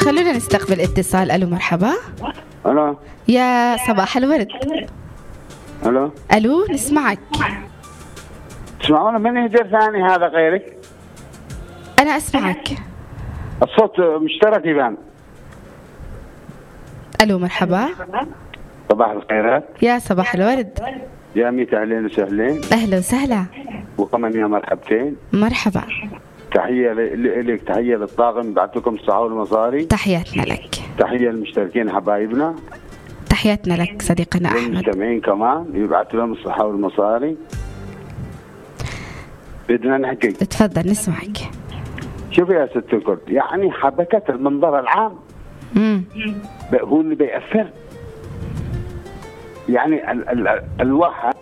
خلونا نستقبل اتصال. ألو مرحبا. الو يا صباح الورد. ألو نسمعك. تسمعونا من هجر ثاني هذا غيرك؟ أنا أسمعك. الصوت مشترك يبان. ألو مرحبا. صباح الخيرات. يا صباح الورد. يا ميت أهلين وسهلين. أهلا وسهلا. وكمان يا مرحبتين. مرحبا. تحية لك، تحية للطاقم، بعت لكم الصحة والمصاري. تحياتنا لك. تحية للمشتركين حبايبنا. تحياتنا لك صديقنا أحمد. والمستمعين كمان يبعث لهم الصحة والمصاري. بدنا نحكي. تفضل نسمعك. شوفي يا ست الكل، يعني حبكة المنظر العام هو اللي بيأثر. يعني الواحد.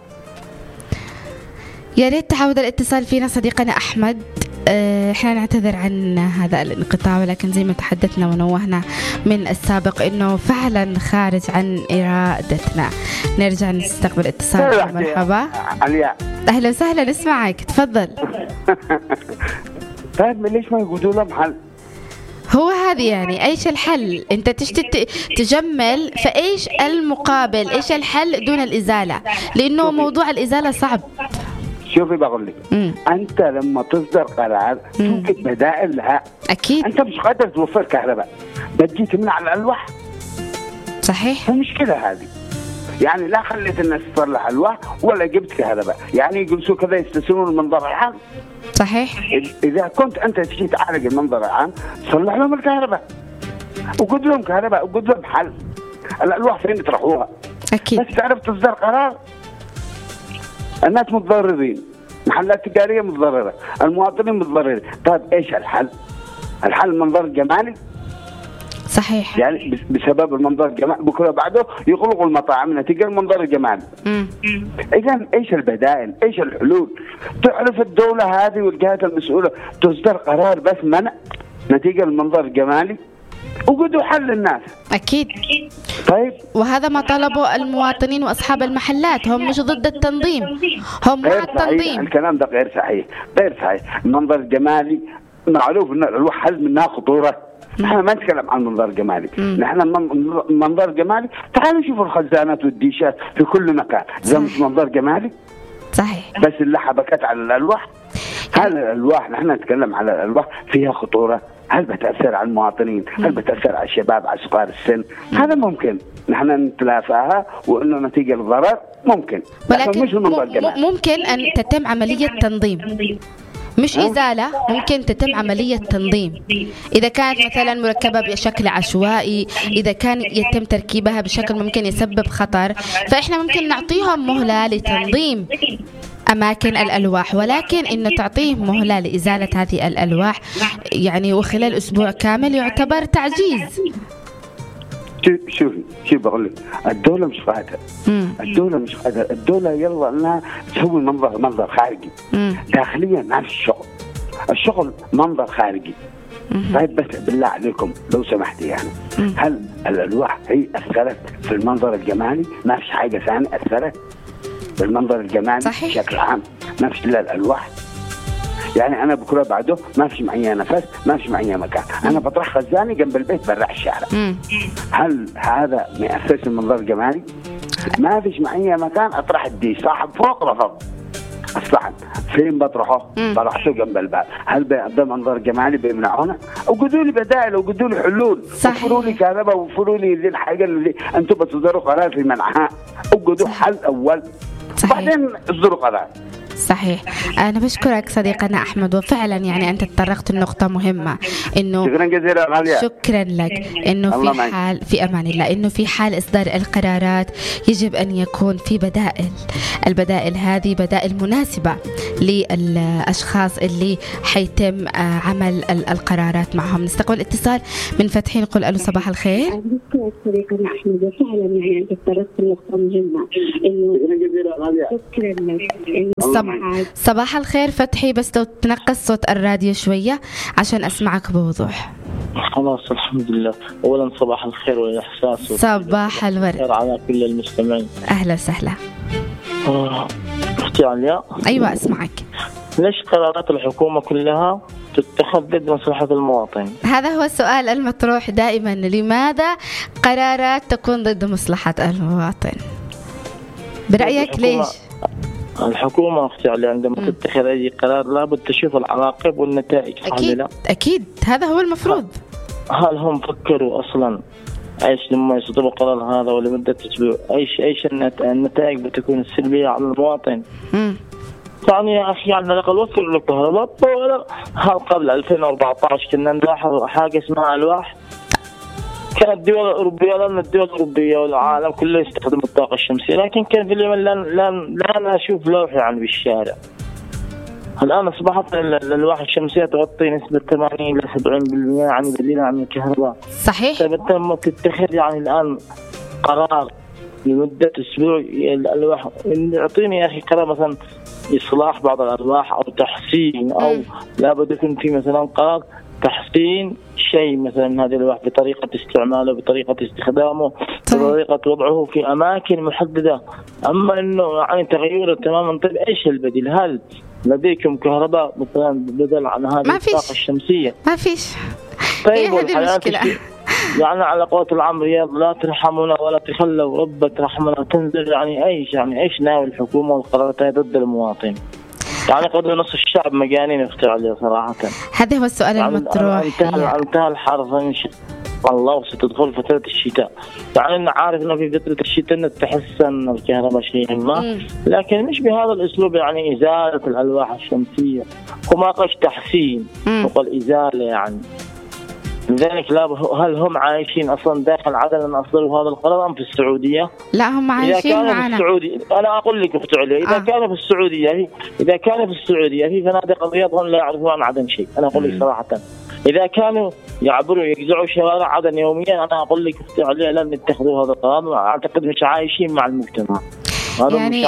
يا ريت تعود الاتصال فينا صديقنا أحمد. احنا نعتذر عن هذا الانقطاع، ولكن زي ما تحدثنا ونوهنا من السابق انه فعلا خارج عن ارادتنا. نرجع نستقبل اتصال. مرحبا. علياء. اهلا وسهلا نسمعك تفضل. طيب ليش ما يقولوا لهم حل؟ هو هذه يعني ايش الحل؟ انت تشتي تجمل، فايش المقابل؟ ايش الحل دون الازاله؟ لانه موضوع الازاله صعب. شوفي بقول لك، انت لما تصدر قرار توجد بدائل لها. اكيد. انت مش قادر توفر كهرباء، بتجي تمنع الالواح. صحيح. المشكله هذه. يعني لا خليت الناس تصلح الواح ولا جبت كهرباء، يعني يجلسوا كذا يستسلمون المنظر العام. صحيح. اذا كنت انت تجي تعالج المنظر العام، صلح لهم الكهرباء وقد لهم كهرباء وقد لهم حل. الالواح فين تروحوها؟ اكيد. بس تعرف تصدر قرار. الناس متضررين، محلات تجاريه متضرره، المواطنين متضررين. طيب ايش الحل؟ الحل المنظر الجمالي. صحيح. يعني بسبب المنظر الجمالي بكره بعده يغلقوا المطاعم نتيجه المنظر الجمالي. اذا ايش البدائل؟ ايش الحلول؟ تعرف الدوله هذه والجهات المسؤوله تصدر قرار بس منع نتيجه المنظر الجمالي وجدوا حل للناس. أكيد. طيب وهذا ما طلبه المواطنين وأصحاب المحلات، هم مش ضد التنظيم، هم مع التنظيم. الكلام ده غير صحيح، غير صحيح. المنظر الجمالي معروف ان الحل منها خطوره. نحن ما نتكلم عن المنظر الجمالي، نحن المنظر الجمالي تعالوا شوفوا الخزانات والديشات في كل مكان، ده مش منظر جمالي؟ صحيح. بس اللي حبكت على الألواح. هل الألواح نحن نتكلم على الألواح فيها خطورة؟ هل بتأثر على المواطنين؟ هل بتأثر على الشباب، على صغار السن؟ هذا ممكن نحن نتلافاها، وإنه نتيجة الضرر ممكن، ولكن مش المنظر الجمالي. ممكن أن تتم عملية تنظيم، مش إزالة. ممكن تتم عملية تنظيم إذا كانت مثلا مركبة بشكل عشوائي، إذا كان يتم تركيبها بشكل ممكن يسبب خطر، فإحنا ممكن نعطيهم مهلة لتنظيم أماكن الألواح، ولكن إنه تعطيه مهلة لإزالة هذه الألواح يعني وخلال أسبوع كامل يعتبر تعجيز. شوفي بقول لك، الدولة مش قادرة. الدولة مش قادرة. الدولة يلا انها تسوي منظر خارجي. داخليا ما في الشغل منظر خارجي. طيب بس بالله عليكم لو سمحتي، يعني هل الألواح هي أثرت في المنظر الجمالي؟ ما فيش حاجة ثانية أثرت في المنظر الجمالي. صحيح. بشكل عام ما فيش إلا الألواح. يعني أنا بكرة بعده ما فيش معي نفس، ما فيش معي مكان، أنا بطرح خزاني جنب البيت برا الشارع. هل هذا ما يأثرش المنظر الجمالي؟ ما فيش معي مكان أطرح الديش، صاحب فوق رفض أصلاً فين بطرحه؟ طرحته جنب الباب. هل ده منظر جمالي بيمنعونا؟ وقدوا لي بدائل وقدوا لي حلول، وفروا لي كهرباء وفروا لي الحاجة اللي أنتم بتصدروا قرار في منعها، وقدوا حل أول. صحيح. بعدين اصدروا قرار. صحيح. أنا بشكرك صديقنا أحمد، وفعلا يعني أنت تطرقت النقطة مهمة، إنه شكرا جزيلا غالية. شكرا لك. إنه في حال، في أمان الله، إنه في حال إصدار القرارات يجب أن يكون في بدائل. البدائل هذه بدائل مناسبة للأشخاص اللي حيتم عمل القرارات معهم. نستقبل اتصال من فتحي، نقول ألو صباح الخير. بشكرك صديقنا أحمد، وفعلا يعني أنت تطرقت النقطة مهمة، إنه شكرا لك. صباح الخير فتحي، بس لو تنقص صوت الراديو شوية عشان أسمعك بوضوح. خلاص الحمد لله. أولا صباح الخير والإحساس. صباح الورد على كل المستمعين. أهلا وسهلا. أختي علياء. أيوة أسمعك. ليش قرارات الحكومة كلها تتخذ ضد مصلحة المواطن. هذا هو السؤال المطروح دائما، لماذا قرارات تكون ضد مصلحة المواطن؟ برأيك ليش؟ الحكومة أختي علي عندما تتخذ أي قرار لابد تشوف العواقب والنتائج. أكيد أكيد هذا هو المفروض. هل هم فكروا أصلا ايش لما يصدروا قرار هذا ولمدة أسبوع ايش النتائج بتكون السلبية على المواطن؟ يعني يا أخي على الأقل وفر الكهرباء. هل قبل 2014 كنا نلاحظ حاجة اسمها ألواح؟ كانت الدول الأوروبية، لأن الدول الأوروبية والعالم كله يستخدم الطاقة الشمسية، لكن كان في اليمن لا نشوف لوح يعني بالشارع. الآن أصبحت الألواح الشمسية تغطي نسبة 80 إلى 70% يعني بديلة عن الكهرباء. صحيح. طيب أنت لما تتخذ يعني الآن قرار لمدة أسبوع الألواح، يعطيني يا أخي قرار مثلا إصلاح بعض الألواح أو تحسين، أو لابد يكون في مثلا قرار تحسين شيء مثلا من هذه الألواح بطريقة استعماله، بطريقة استخدامه، بطريقة وضعه في أماكن محددة. أما إنه يعني تغييره تماما. طيب إيش البديل؟ هل لديكم كهرباء مثلا بدل عن هذه الطاقة الشمسية؟ ما فيش. طيب هذه المشكلة. يعني على قوة العام رياض لا ترحمنا ولا تخلوا ربة رحمنا تنزل. يعني ايش ناوي الحكومة والقرارات ضد المواطن؟ يعني قدر نص الشعب مجانين اختي عليه صراحة. هذا هو السؤال المطروح. انتهى الحرث ان شاء الله وستدخل فترة الشتاء. يعني أنا عارف إنه في فترة الشتاء تحسن الكهرباء شيئا ما، لكن مش بهذا الأسلوب. يعني إزالة الألواح الشمسية وما قش تحسين وقال إزالة يعني. لذلك هل هم عايشين أصلا داخل عدن أن أصدروا هذا القرار أم في السعودية؟ لا هم عايشين معنا. أنا أقول لك في السعودية إذا كان في السعودية في فنادق الرياض هم لا يعرفون عن عدن شيء. أنا أقول لك صراحة إذا كانوا يعبروا يجزعوا شوارع عدن يوميا أنا أقول لك عليه لن يتخذوا هذا القرار. أعتقد مش عايشين مع المجتمع. يعني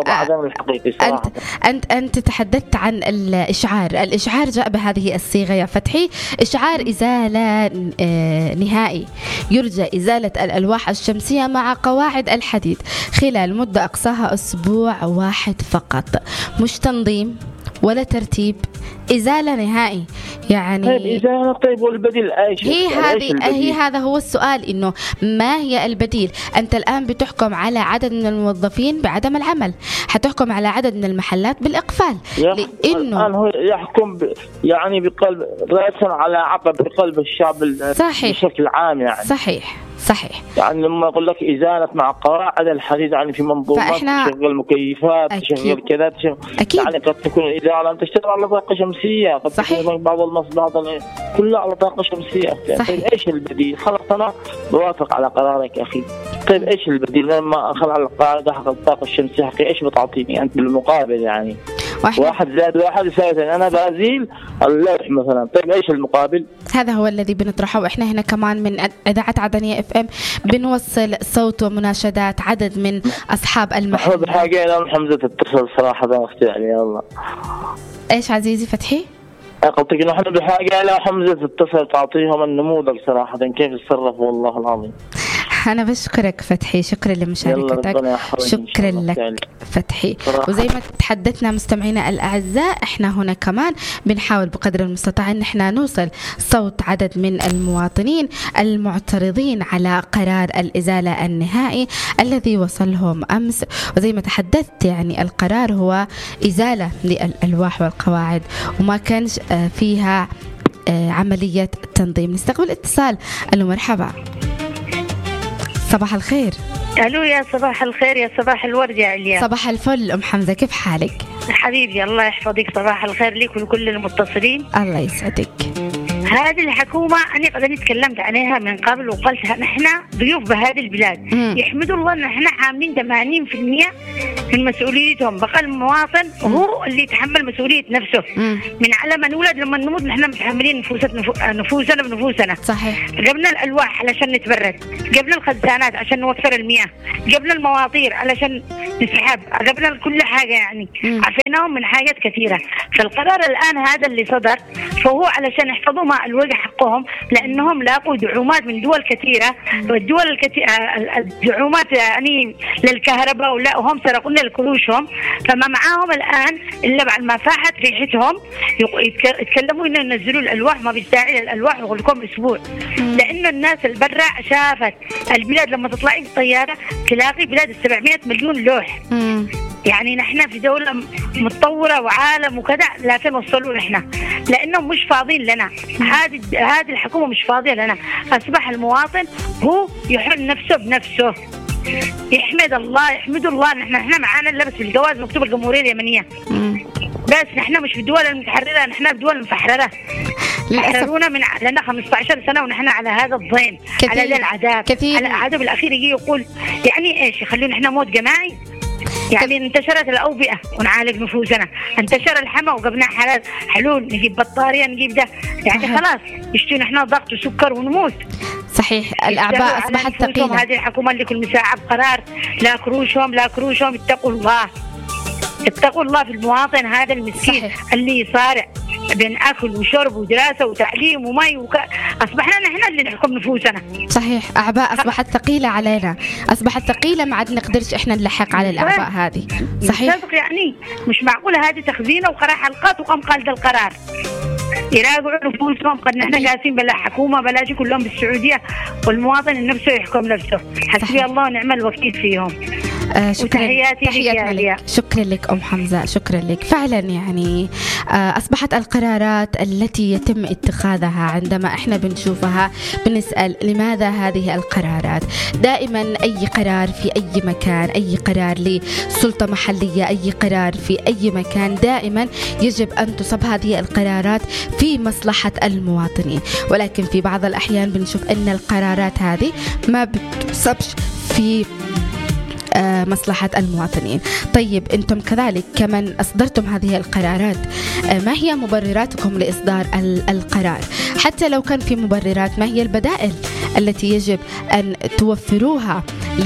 أنت تحدثت عن الإشعار جاء بهذه الصيغة يا فتحي. إشعار إزالة نهائي، يرجى إزالة الألواح الشمسية مع قواعد الحديد خلال مدة أقصاها أسبوع واحد فقط، مش تنظيم ولا ترتيب، إزالة نهائي يعني. طيب إزالة. طيب والبديل إيش؟ هي هذا هو السؤال، إنه ما هي البديل؟ أنت الآن بتحكم على عدد من الموظفين بعدم العمل، حتحكم على عدد من المحلات بالإقفال، لأنه الآن هو يحكم يعني بقلب رأسا على عقب بقلب الشعب. صحيح. بشكل عام يعني. صحيح. يعني لما أقول لك إزالة مع قواعد الحديد يعني في منظومات تشغل مكيفات، تشغل كذا، يعني قد تكون إزالة أن تشتغل على طاقة شمسية، قد تكون بعض المصنعات كلها على طاقة شمسية. طيب إيش البديل؟ خلاص أنا بوافق على قرارك أخي. طيب إيش البديل؟ لما أخذ على القاعدة حق الطاقة الشمسية حقي إيش بتعطيني أنت بالمقابل؟ يعني 1 زائد 1 يساوي 2. أنا بازيل اللوح مثلا. طيب إيش المقابل؟ هذا هو الذي بنطرحه. وإحنا هنا كمان من إذاعة عدنية FM بنوصل صوت ومناشدات عدد من أصحاب المحل. بحاجة إلى حمزة اتصل صراحة أختي يعني. الله إيش عزيزي فتحي؟ قلت لك نحن بحاجة إلى حمزة اتصل تعطيهم النموذج صراحة كيف يتصرفوا. والله العظيم أنا بشكرك فتحي، شكرا لمشاركتك. شكرا لك فتحي. وزي ما تحدثنا مستمعينا الأعزاء، احنا هنا كمان بنحاول بقدر المستطاع ان احنا نوصل صوت عدد من المواطنين المعترضين على قرار الإزالة النهائي الذي وصلهم أمس. وزي ما تحدثت يعني القرار هو إزالة للألواح والقواعد وما كانش فيها عملية تنظيم. نستقبل اتصال. ألو مرحبا. صباح الخير. الو يا صباح الخير، يا صباح الورد يا عليا. صباح الفل أم حمزة، كيف حالك؟ حبيبي الله يحفظك، صباح الخير لك ولكل المتصلين. الله يسعدك. هذه الحكومة أنا قد تكلمت عليها من قبل وقلتها، نحن ضيوف بهذه البلاد. يحمدوا الله أن نحن عاملين 80% من مسؤوليتهم، بقى المواطن هو اللي يتحمل مسؤولية نفسه. من على ما نولد لما نموت نحن متحملين نفوسنا بنفوسنا. صحيح. جبنا الألواح علشان نتبرد، جبنا الخزانات عشان نوفر المياه، جبنا المواطير علشان نسحب، جبنا كل حاجة يعني. عفيناهم من حاجات كثيرة. فالقرار الآن هذا اللي صدر فهو علشان يحفظوا ما الحكومة الوقع حقهم، لأنهم لاقوا دعومات من دول كثيرة، والدول الدعومات يعني للكهرباء وهم سرقوا لنا كروشهم، فما معاهم الآن إلا بعد ما فاحت ريحتهم يتكلموا إنه ينزلوا الألواح، ما بيستاهل الألواح يقول لكم أسبوع، لأنه الناس البرة شافت البلاد لما تطلعي بالطيارة تلاقي بلاد 700 مليون لوح. يعني نحن في دولة متطورة وعالم وكذا، لكن وصلوا نحن لأنهم مش فاضين لنا. هذه الحكومة مش فاضية لنا. أصبح المواطن هو يحل نفسه بنفسه، يحمد الله. نحن معانا اللبس في الجواز مكتوب الجمهورية اليمنية، بس نحن مش في الدول المتحررة، نحن في الدول المفحررة. حررونا من لنا 15 سنة ونحن على هذا الضيم، على هذا العذاب. على العذاب الأخير يجي يقول يعني إيش، يخلون نحن موت جماعي. يعني انتشرت الأوبئة ونعالج نفوسنا، انتشر الحمى وقبنا حلول، نجيب بطارية نجيب ده، يعني خلاص يشتون احنا ضغط وسكر ونموت. صحيح، الأعباء أصبحت ثقيلة. هذه الحكومة اللي كل مساعة بقرار لا كروشهم. اتقوا الله في المواطن هذا المسكين. صحيح. اللي يصارع بين أكل وشرب ودراسة وتعليم ومي أصبحنا نحن اللي نحكم نفوسنا. صحيح، أعباء أصبحت ثقيلة علينا، أصبحت ثقيلة ما عاد نقدرش إحنا نلحق على الأعباء هذه. صحيح، يعني مش معقولة هذه تخزينة وقرار حلقات وقام قال القرار. يراجعوا نفوسهم، قد نحن قاسين بلا حكومة بلا شيء، كلهم بالسعودية، والمواطن نفسه يحكم نفسه. حسبي الله ونعم الوكيل فيهم. تحياتي لك. شكرا لك أم حمزة، شكرا لك. فعلا يعني أصبحت القرارات التي يتم اتخاذها عندما إحنا بنشوفها بنسأل لماذا هذه القرارات. دائما أي قرار في أي مكان، أي قرار لسلطة محلية، أي قرار في أي مكان، دائما يجب أن تصب هذه القرارات في مصلحة المواطنين، ولكن في بعض الأحيان بنشوف أن القرارات هذه ما بتصبش في مصلحة المواطنين. طيب أنتم كذلك كمان أصدرتم هذه القرارات، ما هي مبرراتكم لإصدار القرار؟ حتى لو كان في مبررات، ما هي البدائل التي يجب أن توفروها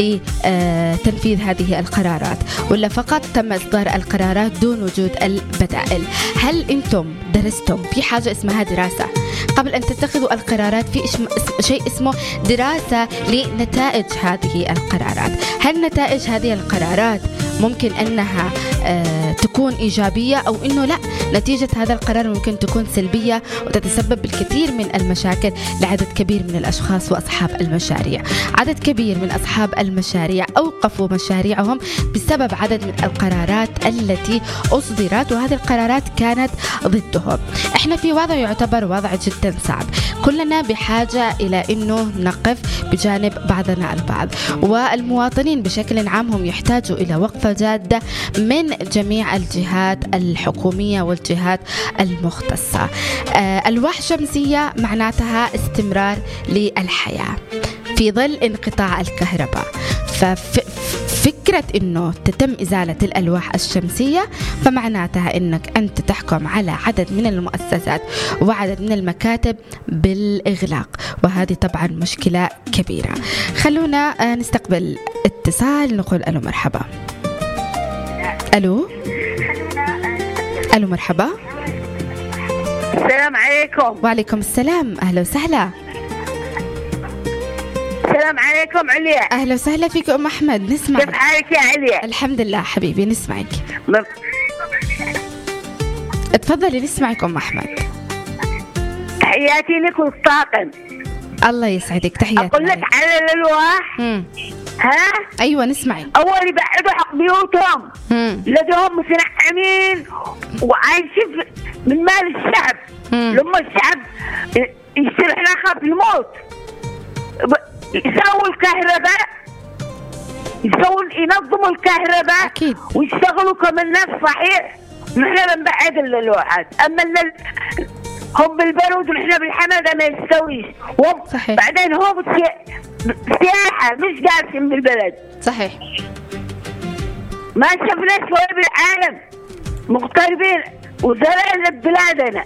لتنفيذ هذه القرارات؟ ولا فقط تم إصدار القرارات دون وجود البدائل؟ هل أنتم درستم في حاجة اسمها دراسة قبل أن تتخذوا القرارات؟ في شيء اسمه دراسة لنتائج هذه القرارات. هل نتائج هذه القرارات ممكن أنها تكون إيجابية، أو أنه لا، نتيجة هذا القرار ممكن تكون سلبية وتتسبب بالكثير من المشاكل لعدد كبير من الأشخاص وأصحاب المشاريع. عدد كبير من أصحاب المشاريع أوقفوا مشاريعهم بسبب عدد من القرارات التي أصدرت، وهذه القرارات كانت ضدهم. احنا في وضع يعتبر وضع جدا صعب، كلنا بحاجة إلى أنه نقف بجانب بعضنا البعض، والمواطنين بشكل عام هم يحتاجوا إلى وقفة جادة من جميع الجهات الحكومية والجهات المختصة. ألواح شمسية معناتها استمرار للحياة في ظل انقطاع الكهرباء، ففكرة أنه تتم إزالة الألواح الشمسية فمعناتها أنك أنت تحكم على عدد من المؤسسات وعدد من المكاتب بالإغلاق، وهذه طبعا مشكلة كبيرة. خلونا نستقبل اتصال، نقول ألو مرحبا. ألو مرحبا. السلام عليكم. وعليكم السلام، أهلا وسهلا. السلام عليكم عليا. أهلا وسهلا فيك أم أحمد، نسمعك. كيف حالك يا عليا؟ الحمد لله حبيبي، نسمعك. اتفضلي نسمعك أم أحمد. تحياتي لك والطاقم. الله يسعدك، تحياتي. أقول لك على الألواح. ها؟ أيوة نسمعك. أول يبعدوا حق بيوتهم، لديهم متنعمين وعايشين من مال الشعب. لما الشعب يصير احنا خاف الموت، يسووا الكهرباء، ينظموا الكهرباء أكيد، ويشتغلوا كما الناس. صحيح نحن بنبعد اللوحات، أما هم بالبرود ونحن بالحمادة ما يستويش. بعدين هم سياحة مش جالسين بالبلد. صحيح، ما شفنا شوي بالعالم، مغتربين وزرعنا بلادنا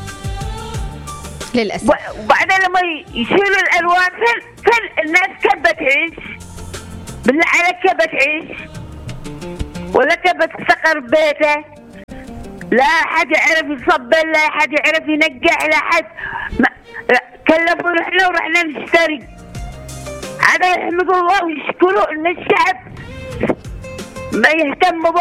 للأسف. وبعدين لما يشيلوا الألوان فين الناس كيف بتعيش؟ بالله عليك كيف بتعيش؟ ولا كيف بتستقر ببيته؟ لا حد يعرف يصبر، لا حد يعرف ينقع، لا حد كلفونا احنا ورحنا نشتري. هذا يحمد الله ويشكره ان الشعب ما يهتم